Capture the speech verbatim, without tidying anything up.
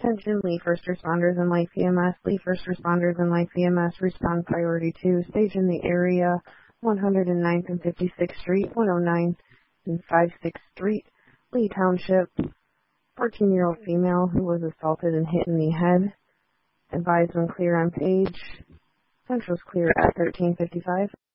Attention, Lee First Responders and Life E M S. Lee First Responders and Life E M S respond priority two. Stage in the area, one oh ninth and fifty-sixth Street, one oh ninth and fifty-sixth Street, Lee Township. fourteen-year-old female who was assaulted and hit in the head. Advised when clear on page. Central's clear at thirteen fifty-five.